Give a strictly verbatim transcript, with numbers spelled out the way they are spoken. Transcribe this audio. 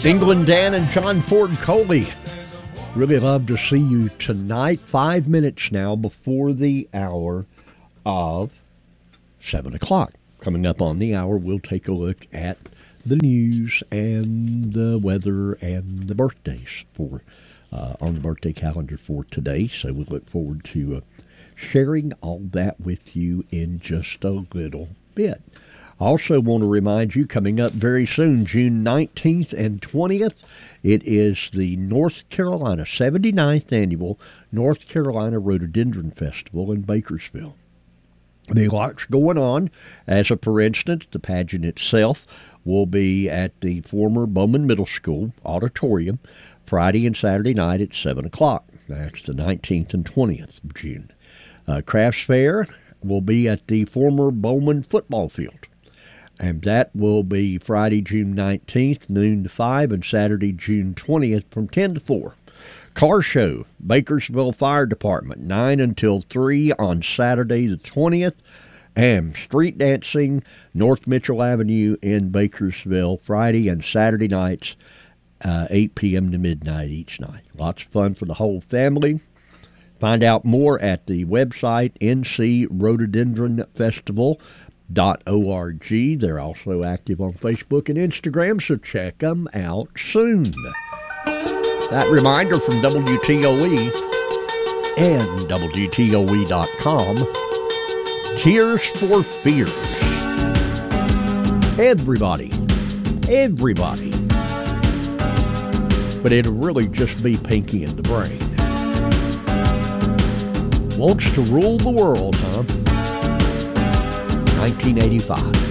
England Dan and John Ford Coley. Really love to see you tonight. Five minutes now before the hour of seven o'clock. Coming up on the hour, we'll take a look at the news and the weather and the birthdays for uh, on the birthday calendar for today. So we look forward to uh, sharing all that with you in just a little bit. I also want to remind you, coming up very soon, June nineteenth and twentieth, it is the North Carolina seventy-ninth Annual North Carolina Rhododendron Festival in Bakersville. There's lots going on. As a for instance, the pageant itself will be at the former Bowman Middle School auditorium Friday and Saturday night at seven o'clock. That's the nineteenth and twentieth of June. Uh, Crafts Fair will be at the former Bowman football field. And that will be Friday, June nineteenth, noon to five, and Saturday, June twentieth, from ten to four. Car Show, Bakersville Fire Department, nine until three on Saturday the twentieth. And Street Dancing, North Mitchell Avenue in Bakersville, Friday and Saturday nights, uh, eight p.m. to midnight each night. Lots of fun for the whole family. Find out more at the website N C Rhododendron Festival dot org. They're also active on Facebook and Instagram, so check them out soon. That reminder from W T O E and W T O E dot com. Tears for Fears. Everybody, everybody, but it'll really just be Pinky and the Brain. Wants to rule the world, huh? nineteen eighty-five.